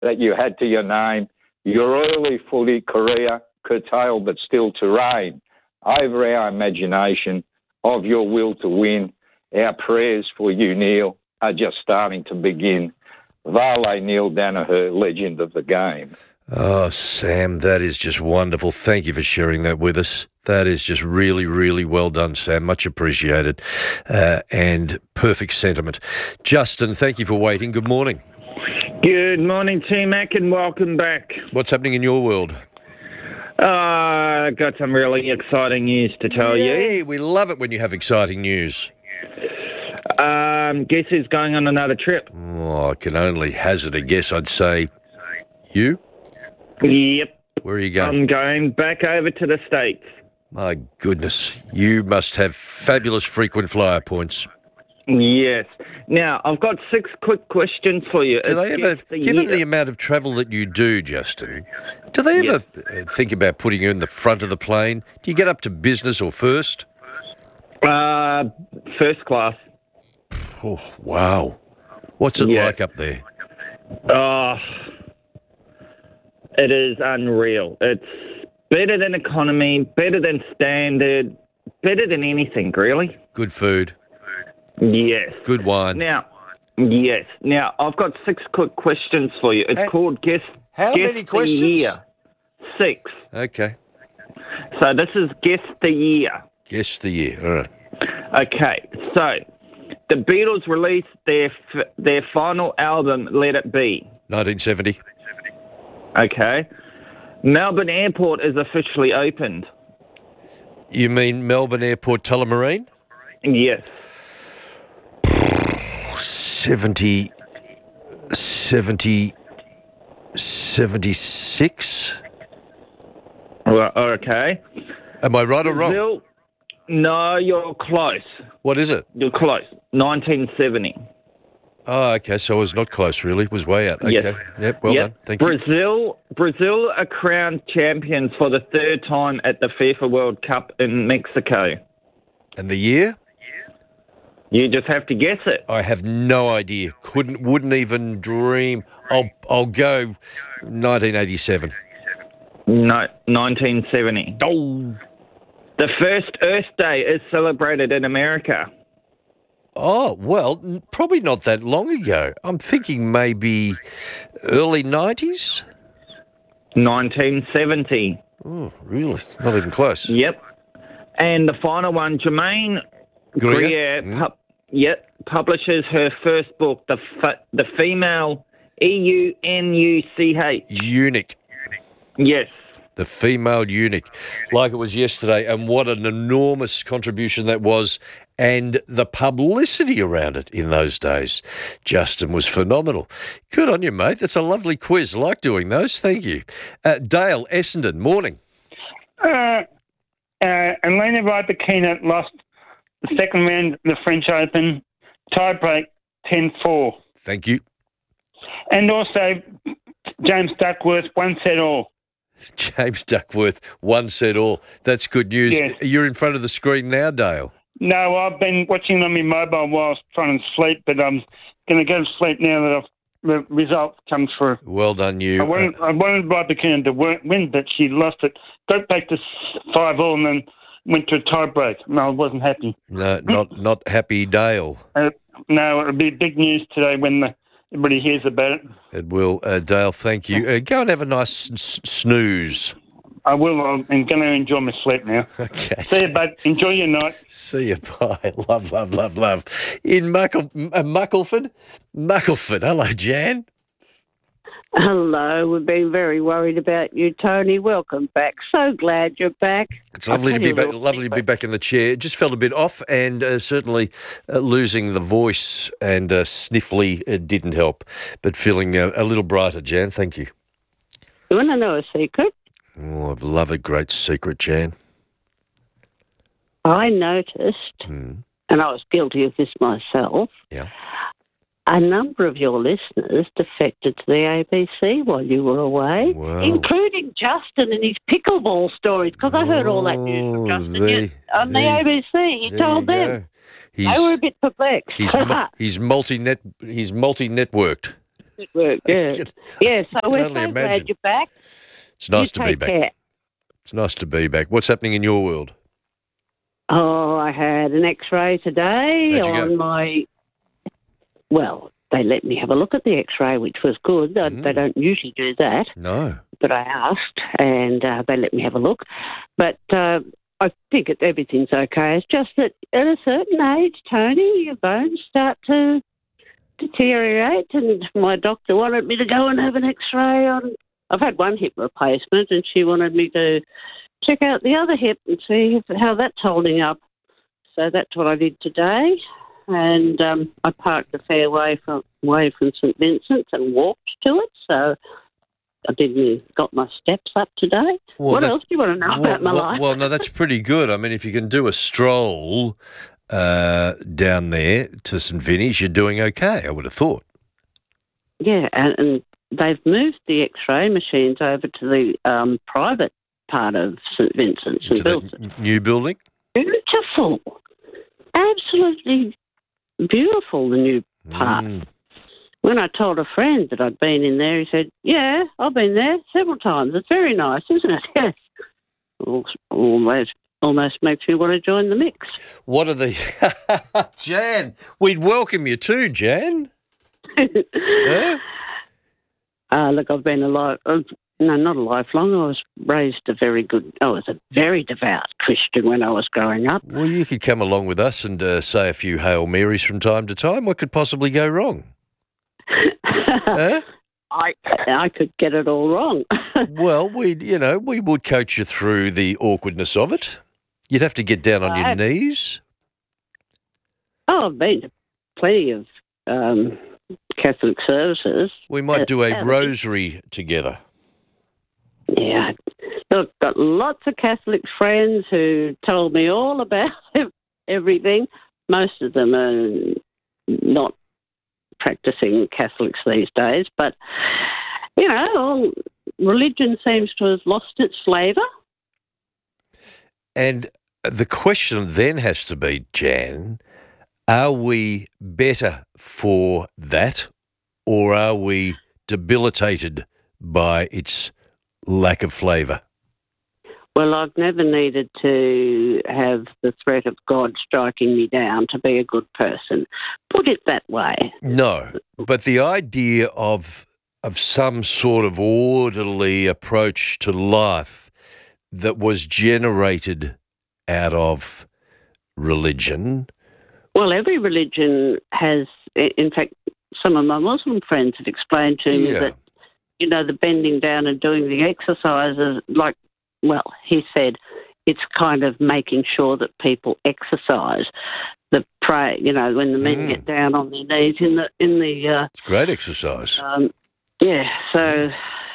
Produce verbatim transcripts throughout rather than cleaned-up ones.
that you had to your name, your early footy career curtailed but still to reign over our imagination of your will to win. Our prayers for you, Neil, are just starting to begin. Vale Neil Danaher, legend of the game. Oh, Sam, that is just wonderful. Thank you for sharing that with us. That is just really, really well done, Sam. Much appreciated. Uh, and perfect sentiment. Justin, thank you for waiting. Good morning. Good morning, T-Mac, and welcome back. What's happening in your world? Uh, I got some really exciting news to tell Yay, you. we love it when you have exciting news. Um, guess who's going on another trip? Oh, I can only hazard a guess. I'd say you? Yep. Where are you going? I'm going back over to the States. My goodness, you must have fabulous frequent flyer points. Yes. Now, I've got six quick questions for you. Do they It's ever, just the given year. the amount of travel that you do, Justin, do they ever uh think about putting you in the front of the plane? Do you get up to business or first? Uh, first class. Oh, wow. What's it Yeah. like up there? Oh, it is unreal. It's better than economy, better than standard, better than anything, really. Good food, Yes. good wine. Now, yes. Now, I've got six quick questions for you. It's How- called Guess, how guess many the questions? Year. Six. Okay. So this is Guess the Year. Guess the year. All right. Okay, so the Beatles released their f- their final album, Let It Be. nineteen seventy. Okay. Melbourne Airport is officially opened. You mean Melbourne Airport Tullamarine? Yes. seventy, seventy, seventy-six? Well, okay. Am I right or wrong? Brazil, no, you're close. What is it? You're close. nineteen seventy. Oh, okay, so I was not close, really. It was way out. Okay. Yes. Yep, well Yep. done. Thank you. Brazil, Brazil are crowned champions for the third time at the FIFA World Cup in Mexico. And the year? You just have to guess it. I have no idea. Couldn't, wouldn't even dream. I'll, I'll go nineteen eighty-seven. No, nineteen seventy. Oh. The first Earth Day is celebrated in America. Oh, well, n- probably not that long ago. I'm thinking maybe early nineties? nineteen seventy. Oh, really? Not even close. Yep. And the final one, Jermaine Greer? Greer, Mm. pu- yep, publishes her first book, The F- the Female, E U N U C H. Eunuch. Yes. The female eunuch, like it was yesterday, and what an enormous contribution that was, and the publicity around it in those days. Justin was phenomenal. Good on you, mate. That's a lovely quiz. I like doing those. Thank you. Uh, Dale, Essendon, morning. Uh, uh, Elena Rybakina lost the second round of the French Open, tiebreak ten four. Thank you. And also, James Duckworth, one set all. James Duckworth, one set all. That's good news. Yes. You're in front of the screen now, Dale. No, I've been watching on my mobile whilst trying to sleep, but I'm going to go to sleep now that I've, the result comes through. Well done, you. I wanted, I wanted Rybakina to win, win, but she lost it. Got back to five all and then went to a tiebreak. No, I wasn't happy. No, not not happy, Dale. Uh, no, it'll be big news today when the, everybody hears about it. It will. Uh, Dale, thank you. Uh, go and have a nice s- snooze. I will. I'm going to enjoy my sleep now. Okay. See you, bud. Enjoy your night. See you. Bye. Love, love, love, love. In Muckle, uh, Muckleford? Muckleford. Hello, Jan. Hello, we've been very worried about you, Tony. Welcome back. So glad you're back. It's lovely I'll to tell be you a back. little Lovely to be secret. back in the chair. It just felt a bit off, and uh, certainly uh, losing the voice and uh, sniffly uh, didn't help. But feeling uh, a little brighter, Jan. Thank you. You want to know a secret? Oh, I love a great secret, Jan. I noticed, Hmm. and I was guilty of this myself, Yeah. a number of your listeners defected to the A B C while you were away, Wow. including Justin and his pickleball stories, because I heard all that news from Oh, Justin there- yes, on the there- A B C. He There told you them. go. He's, They were a bit perplexed. he's, mu- he's multi-net. He's multi-networked. Good work, yeah. can- Yeah, so can we're so only imagine. glad you're back. It's nice you to be take back. care. It's nice to be back. What's happening in your world? Oh, I had an X-ray today How'd you go? on my. Well, they let me have a look at the X-ray, which was good. They- Mm. They don't usually do that, No. but I asked, and uh, they let me have a look. But uh, I think it, everything's okay. It's just that at a certain age, Tony, your bones start to deteriorate, and my doctor wanted me to go and have an X-ray on. I've had one hip replacement, and she wanted me to check out the other hip and see if, how that's holding up. So that's what I did today, and um, I parked a fair way from way from St Vincent's and walked to it. So I did me got my steps up today. Well, what that- else do you want to know well, about my well, life? well, no, that's pretty good. I mean, if you can do a stroll uh, down there to St Vinny's, you're doing okay, I would have thought. Yeah, and, and they've moved the X-ray machines over to the um, private part of St Vincent's To and built it. that new building? Beautiful, absolutely beautiful. The new part. Mm. When I told a friend that I'd been in there, he said, "Yeah, I've been there several times. It's very nice, isn't it?" Yes. Al- Almost, almost makes me want to join the mix. What are the... Jan, we'd welcome you too, Jan. Huh? Uh, look, I've been alive. Uh, no, not a lifelong. I was raised a very good. I was a very devout Christian when I was growing up. Well, you could come along with us and uh, say a few Hail Marys from time to time. What could possibly go wrong? Huh? I I could get it all wrong. Well, we, you know, we would coach you through the awkwardness of it. You'd have to get down on your Right. knees. Oh, I've been to plenty of um, Catholic services. We might Uh, do a yeah, rosary together. Yeah. Look, got lots of Catholic friends who told me all about everything. Most of them are not practicing Catholics these days, but, you know, all, religion seems to have lost its flavour. And the question then has to be, Jan, are we better for that, or are we debilitated by its lack of flavour? Well, I've never needed to have the threat of God striking me down to be a good person. Put it that way. No, but the idea of of some sort of orderly approach to life that was generated out of religion. Well, every religion has, in fact, some of my Muslim friends have explained to me Yeah. that, you know, the bending down and doing the exercises, like, well, he said it's kind of making sure that people exercise. The pray, you know, when the men Mm. get down on their knees in the in the uh, It's great exercise. um, yeah. So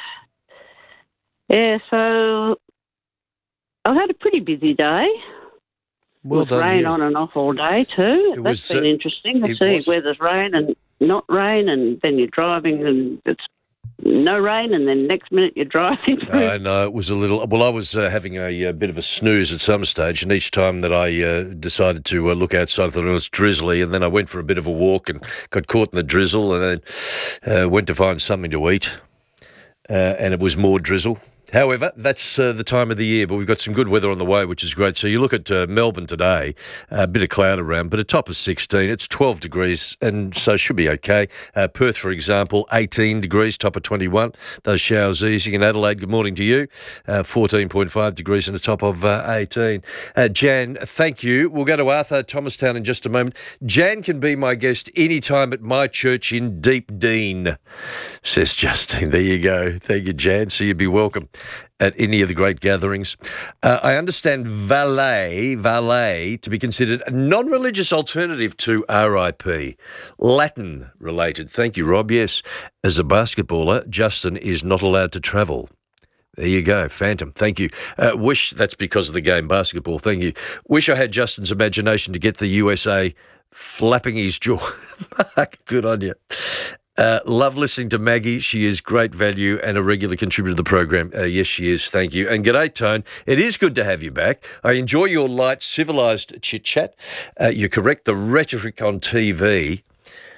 yeah, so I've had a pretty busy day. Well with done. rain you. on and off all day too. It That's was, been uh, interesting to it see was. where there's rain and not rain, and then you're driving and it's no rain, and then next minute you're driving through. I know it was a little. Well, I was uh, having a, uh bit of a snooze at some stage, and each time that I uh, decided to uh, look outside, I thought it was drizzly, and then I went for a bit of a walk and got caught in the drizzle, and then uh, went to find something to eat, uh, and it was more drizzle. However, that's uh, the time of the year, but we've got some good weather on the way, which is great. So you look at uh, Melbourne today, a bit of cloud around, but a top of sixteen. It's twelve degrees, and so it should be okay. Uh, Perth, for example, eighteen degrees, top of twenty-one. Those showers easing. In Adelaide, good morning to you. Uh, fourteen point five degrees and a top of uh, eighteen. Uh, Jan, thank you. We'll go to Arthur Thomastown in just a moment. Jan can be my guest anytime at my church in Deep Dean, says Justine. There you go. Thank you, Jan. So you'd be welcome at any of the great gatherings. Uh, I understand valet, valet to be considered a non-religious alternative to R I P, Latin related. Thank you, Rob. Yes, as a basketballer, Justin is not allowed to travel. There you go, Phantom. Thank you. Uh, wish that's because of the game basketball. Thank you. Wish I had Justin's imagination to get the U S A flapping his jaw. Mark, good on you. Uh, love listening to Maggie. She is great value and a regular contributor to the program. Uh, yes, she is. Thank you. And g'day, Tone. It is good to have you back. I enjoy your light, civilised chit-chat. Uh, you're correct. The rhetoric on T V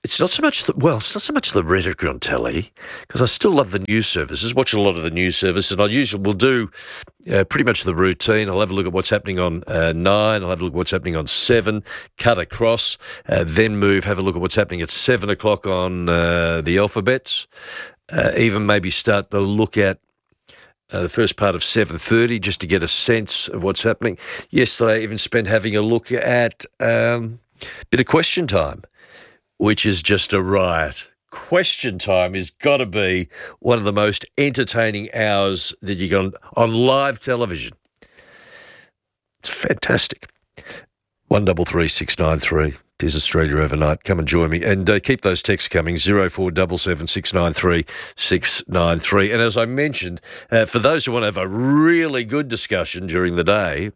It's not so much the, well, it's not so much the rhetoric on telly, because I still love the news services, watch a lot of the news service, and I usually will do uh, pretty much the routine. I'll have a look at what's happening on uh, nine, I'll have a look at what's happening on seven, cut across, uh, then move, have a look at what's happening at seven o'clock on uh, the alphabets, uh, even maybe start to look at Uh, the first part of seven thirty, just to get a sense of what's happening. Yesterday, I even spent having a look at um, a bit of Question Time, which is just a riot. Question Time has got to be one of the most entertaining hours that you can on live television. It's fantastic. One double three six nine three. It is Australia Overnight. Come and join me. And uh, keep those texts coming, zero four seven seven six nine three six nine three. And as I mentioned, uh, for those who want to have a really good discussion during the day,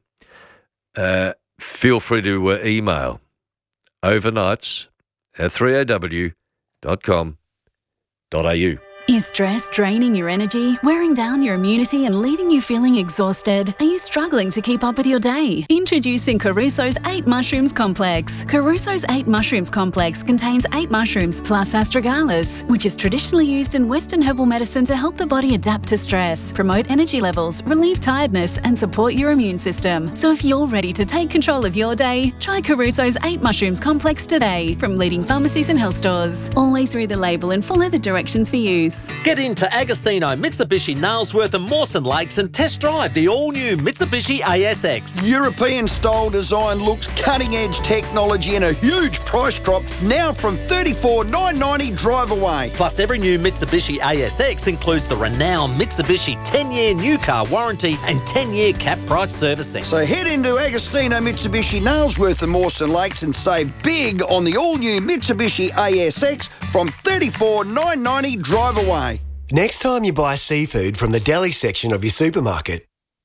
uh, feel free to uh, email overnights at three a w dot com dot a u. Is stress draining your energy, wearing down your immunity and leaving you feeling exhausted? Are you struggling to keep up with your day? Introducing Caruso's eight Mushrooms Complex. Caruso's eight Mushrooms Complex contains eight mushrooms plus astragalus, which is traditionally used in Western herbal medicine to help the body adapt to stress, promote energy levels, relieve tiredness and support your immune system. So if you're ready to take control of your day, try Caruso's eight Mushrooms Complex today from leading pharmacies and health stores. Always read the label and follow the directions for use. Get into Agostino, Mitsubishi, Nailsworth and Mawson Lakes and test drive the all-new Mitsubishi A S X. European-style design looks, cutting-edge technology and a huge price drop now from thirty-four thousand nine hundred ninety dollars drive away. Plus, every new Mitsubishi A S X includes the renowned Mitsubishi ten-year new car warranty and ten-year cap price servicing. So head into Agostino, Mitsubishi, Nailsworth and Mawson Lakes and save big on the all-new Mitsubishi A S X from thirty-four thousand nine hundred ninety dollars drive away. Next time you buy seafood from the deli section of your supermarket,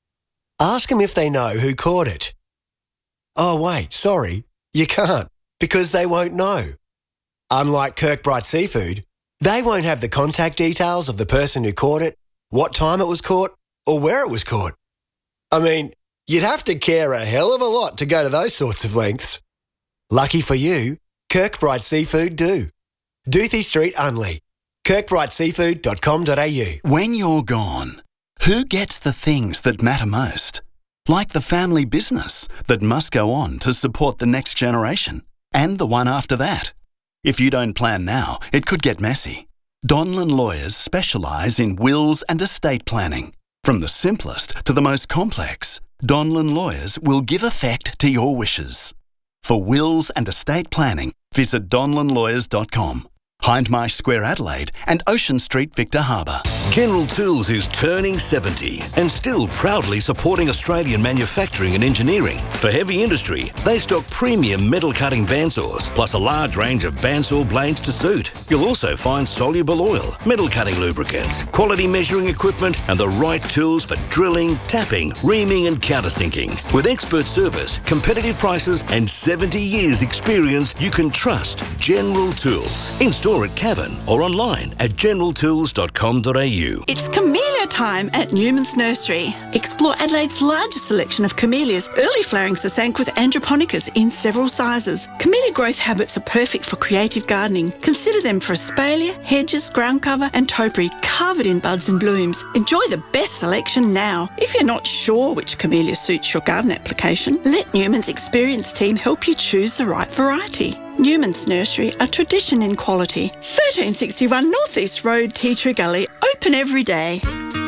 ask them if they know who caught it. Oh, wait, sorry, you can't, because they won't know. Unlike Kirkbride Seafood, they won't have the contact details of the person who caught it, what time it was caught, or where it was caught. I mean, you'd have to care a hell of a lot to go to those sorts of lengths. Lucky for you, Kirkbride Seafood do. Doothie Street, Unley. kirkbride seafood dot com dot a u. When you're gone, who gets the things that matter most? Like the family business that must go on to support the next generation and the one after that. If you don't plan now, it could get messy. Donlan Lawyers specialise in wills and estate planning. From the simplest to the most complex, Donlan Lawyers will give effect to your wishes. For wills and estate planning, visit donlan lawyers dot com. Hindmarsh Square, Adelaide and Ocean Street, Victor Harbour. General Tools is turning seventy and still proudly supporting Australian manufacturing and engineering. For heavy industry, they stock premium metal cutting bandsaws, plus a large range of bandsaw blades to suit. You'll also find soluble oil, metal cutting lubricants, quality measuring equipment and the right tools for drilling, tapping, reaming and countersinking. With expert service, competitive prices and seventy years experience, you can trust General Tools. In store at Cavan or online at general tools dot com dot a u. It's camellia time at Newman's Nursery. Explore Adelaide's largest selection of camellias, early flowering Sasanquas and Japonicas in several sizes. Camellia growth habits are perfect for creative gardening. Consider them for espalier, hedges, ground cover and topiary covered in buds and blooms. Enjoy the best selection now. If you're not sure which camellia suits your garden application, let Newman's experienced team help you choose the right variety. Newman's Nursery, a tradition in quality. thirteen sixty-one North East Road, Tea Tree Gully, open every day.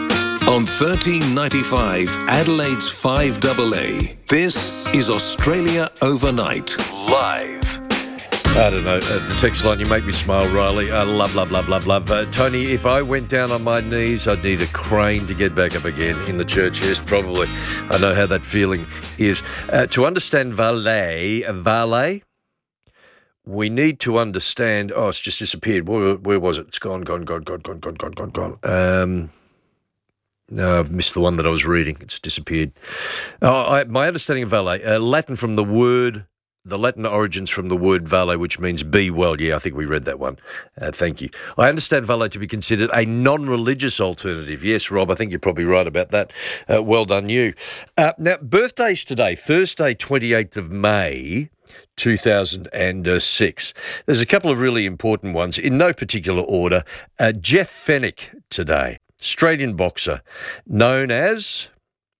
On thirteen ninety-five Adelaide's five A A, this is Australia Overnight, live. I don't know, uh, the text line, you make me smile, Riley. I love, love, love, love, love. Uh, Tony, if I went down on my knees, I'd need a crane to get back up again in the church. Yes, probably. I know how that feeling is. Uh, to understand valet, valet, we need to understand. Oh, it's just disappeared. Where, where was it? It's gone, gone, gone, gone, gone, gone, gone, gone, gone. Um, no, I've missed the one that I was reading. It's disappeared. Oh, I, my understanding of valet, uh, Latin from the word, the Latin origins from the word valet, which means be well. Yeah, I think we read that one. Uh, thank you. I understand valet to be considered a non-religious alternative. Yes, Rob, I think you're probably right about that. Uh, well done, you. Uh, now, birthdays today, Thursday, twenty-eighth of May. two thousand six. There's a couple of really important ones, in no particular order. Uh, Jeff Fenech today, Australian boxer, known as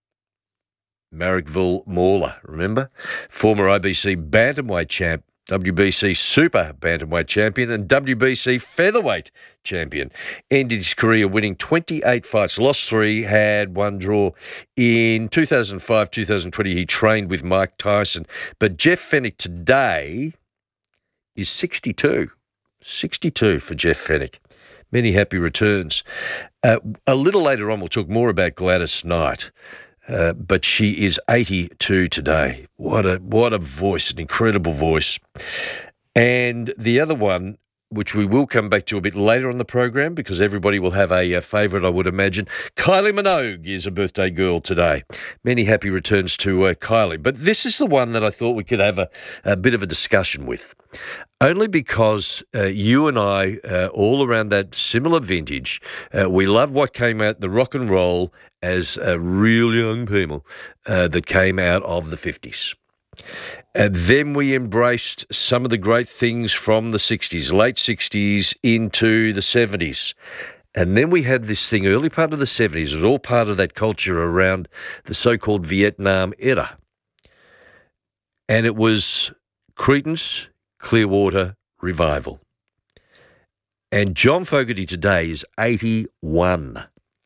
Marrickville Mauler, remember? Former I B C bantamweight champ, W B C super bantamweight champion and W B C featherweight champion. Ended his career winning twenty-eight fights, lost three, had one draw. In two thousand five, two thousand twenty, he trained with Mike Tyson. But Jeff Fenech today is sixty-two. sixty-two for Jeff Fenech. Many happy returns. Uh, a little later on, we'll talk more about Gladys Knight. Uh, but she is eighty-two today. What a what a voice, an incredible voice. And the other one, which we will come back to a bit later on the program because everybody will have a, a favourite, I would imagine. Kylie Minogue is a birthday girl today. Many happy returns to uh, Kylie. But this is the one that I thought we could have a, a bit of a discussion with. Only because uh, you and I, uh, all around that similar vintage, uh, we love what came out, the rock and roll, as uh, real young people uh, that came out of the fifties. And then we embraced some of the great things from the sixties, late sixties into the seventies. And then we had this thing, early part of the seventies, it was all part of that culture around the so-called Vietnam era. And it was Creedence Clearwater Revival. And John Fogerty today is eighty-one.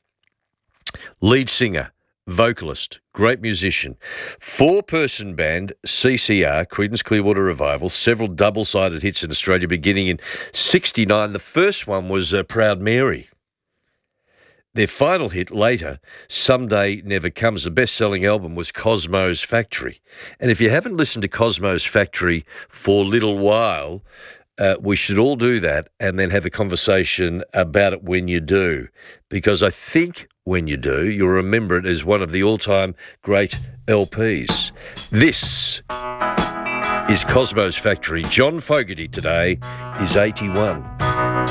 Lead singer, vocalist, great musician. Four-person band, C C R, Creedence Clearwater Revival, several double-sided hits in Australia beginning in sixty-nine. The first one was uh, Proud Mary. Their final hit later, Someday Never Comes. The best-selling album was Cosmo's Factory. And if you haven't listened to Cosmo's Factory for a little while, uh, we should all do that and then have a conversation about it when you do. Because I think when you do, you'll remember it as one of the all-time great L Ps. This is Cosmo's Factory. John Fogerty today is eighty-one.